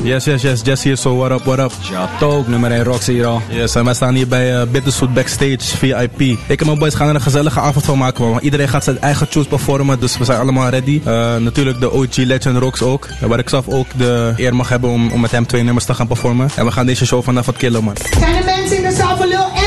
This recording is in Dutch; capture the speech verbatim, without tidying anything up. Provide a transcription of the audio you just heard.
Yes, yes, yes. Jess hier, so what up, what up? Ja, toch, nummer één Rox hier al. Yes, en wij staan hier bij uh, Bitterzoet Backstage, V I P. Ik en mijn boys gaan er een gezellige avond van maken, man. Iedereen gaat zijn eigen tunes performen, dus we zijn allemaal ready. Uh, natuurlijk de O G Legend Rox ook. Waar ik zelf ook de eer mag hebben om, om met hem twee nummers te gaan performen. En we gaan deze show vanavond killen, man. Zijn de mensen in de zaal voor Lil